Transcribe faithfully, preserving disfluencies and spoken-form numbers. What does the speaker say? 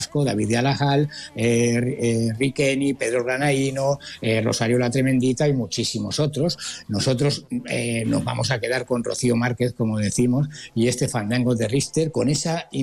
David de Alajal, eh, eh, Riqueni, Pedro Granaíno, eh, Rosario la Tremendita y muchísimos otros. Nosotros eh, nos vamos a quedar con Rocío Márquez, como decimos, y este fandango de Richter con esa